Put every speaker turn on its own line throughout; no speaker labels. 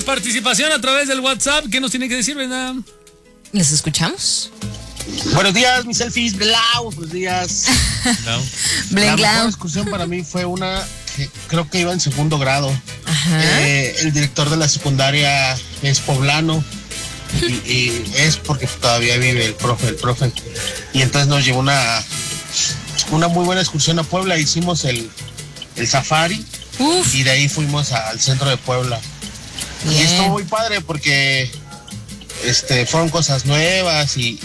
participación a través del WhatsApp. ¿Qué nos tiene que decir, Brenda?
¿Les escuchamos?
Buenos días, mis selfies, Blau. Buenos días. La mejor excursión para mí fue una que creo que iba en segundo grado. El director de la secundaria es poblano y es porque todavía vive el profe. Y entonces nos llevó una muy buena excursión a Puebla. Hicimos el safari. Y de ahí fuimos al centro de Puebla. Y estuvo muy padre porque fueron cosas nuevas y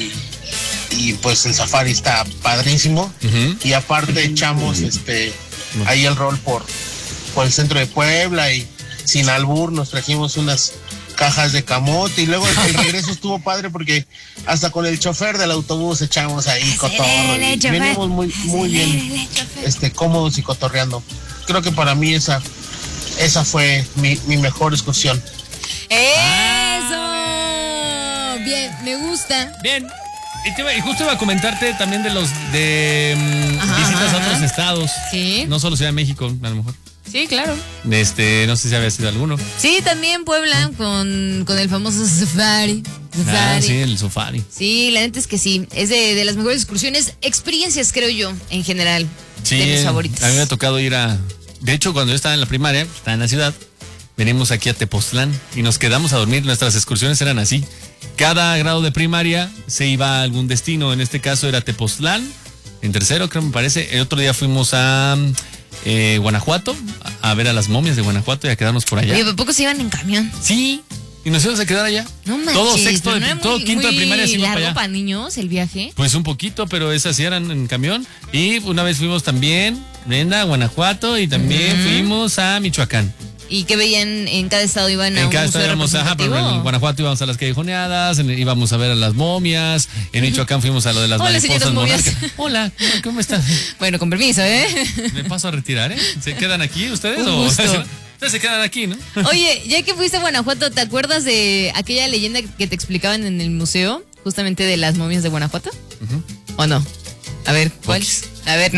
pues el safari está padrísimo. Y aparte echamos ahí el rol por el centro de Puebla y sin albur nos trajimos unas cajas de camote y luego el regreso estuvo padre porque hasta con el chofer del autobús echamos ahí cotorro y venimos muy bien cómodos y cotorreando. Creo que para mí esa fue mi mejor excursión.
¡Eso! Bien, me gusta.
Bien. Y justo iba a comentarte también de visitas a otros estados.
Sí.
No solo Ciudad de México, a lo mejor.
Sí, claro.
No sé si había sido alguno.
Sí, también Puebla con el famoso safari.
Sí, el safari.
Sí, la neta es que sí. Es de las mejores excursiones, experiencias, creo yo, en general.
Sí,
de mis favoritas.
A mí me ha tocado ir de hecho, cuando yo estaba en la primaria, estaba en la ciudad, venimos aquí a Tepoztlán y nos quedamos a dormir. Nuestras excursiones eran así. Cada grado de primaria se iba a algún destino. En este caso era Tepoztlán, en tercero, creo me parece. El otro día fuimos a Guanajuato, a ver a las momias de Guanajuato y a quedarnos por allá.
Oye, ¿a poco se iban en camión?
Sí. Y nos íbamos a quedar allá.
No manches.
Todo quinto de primaria se iba para allá.
¿Para niños el viaje?
Pues un poquito, pero esas sí eran en camión. Y una vez fuimos también, Brenda, a Guanajuato y también fuimos a Michoacán.
¿Y qué veían en cada estado? ¿Iban a un museo representativo?
Pero en Guanajuato íbamos a las callejoneadas, íbamos a ver a las momias, en Michoacán fuimos a lo de las mariposas monarcas. Hola, ¿cómo estás?
Bueno, con permiso,
Me paso a retirar, ¿Se quedan aquí ustedes
Ustedes
se quedan aquí, ¿no?
Oye, ya que fuiste a Guanajuato, ¿te acuerdas de aquella leyenda que te explicaban en el museo? Justamente de las momias de Guanajuato. ¿O no? A ver, ¿cuál? A ver, no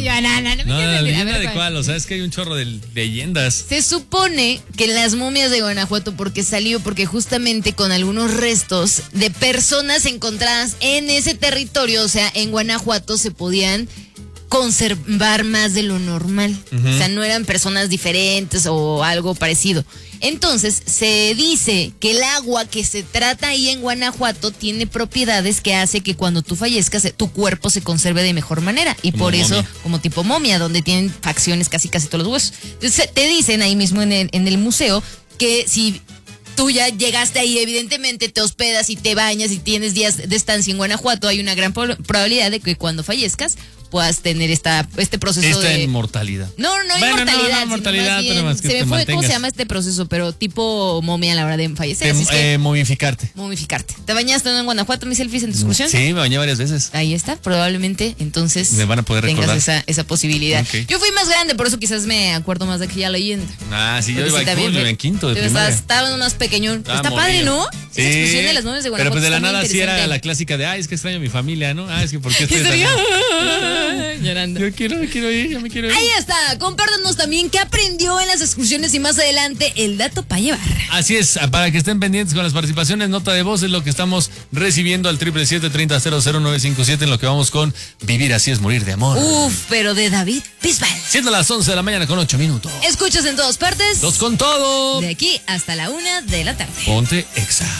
la leyenda de cuál, o sea, es que hay un chorro de leyendas.
Se supone que las momias de Guanajuato, porque justamente con algunos restos de personas encontradas en ese territorio, o sea, en Guanajuato se podían conservar más de lo normal. O sea, no eran personas diferentes o algo parecido. Entonces, se dice que el agua que se trata ahí en Guanajuato tiene propiedades que hace que cuando tú fallezcas, tu cuerpo se conserve de mejor manera. Y como por eso, momia. Como tipo momia, donde tienen facciones casi todos los huesos. Entonces, te dicen ahí mismo en el museo que si tú ya llegaste ahí, evidentemente te hospedas y te bañas y tienes días de estancia en Guanajuato, hay una gran probabilidad de que cuando fallezcas puedas tener este proceso de
inmortalidad.
No, inmortalidad.
No inmortalidad, pero más que
se me fue
mantengas.
cómo se llama este proceso, pero tipo momia a la hora de fallecer.
Momificarte.
¿Te bañaste en Guanajuato, mis selfies, en tu excursión?
Sí, me bañé varias veces.
Ahí está, probablemente, entonces
me van a poder recordar.
Tengas esa posibilidad.
Okay.
Yo fui más grande, por eso quizás me acuerdo más de aquella leyenda.
Sí, yo iba en quinto de primaria.
Estaba más pequeño. Está padre, ¿no?
Sí.
Esa excursión de las momias de Guanajuato.
Pero pues de la nada sí era la clásica de, es que extraño a mi familia, ¿no? Es que ¿por qué estoy
llorando?
Yo quiero ir, ya me quiero ir.
Ahí está, compártanos también qué aprendió en las excursiones y más adelante el dato para llevar.
Así es, para que estén pendientes con las participaciones, nota de voz es lo que estamos recibiendo al 777-30-00957 en lo que vamos con Vivir así es morir de amor.
Pero de David Bisbal.
Siendo las 11 de la mañana con 8 minutos.
Escuchas en todas partes.
Dos con todo.
De aquí hasta la 1 de la tarde.
Ponte Exa.